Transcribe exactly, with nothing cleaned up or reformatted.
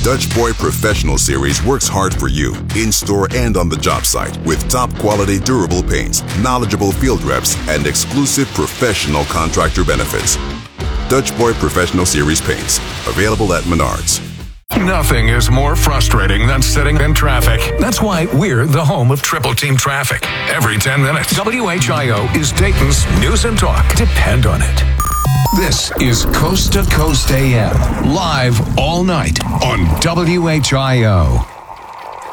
Dutch Boy Professional Series works hard for you, in-store and on the job site, with top-quality durable paints, knowledgeable field reps, and exclusive professional contractor benefits. Dutch Boy Professional Series paints, available at Menards. Nothing is more frustrating than sitting in traffic. That's why we're the home of Triple Team Traffic. Every ten minutes, W H I O is Dayton's news and talk. Depend on it. This is Coast to Coast A M, live all night on W H I O.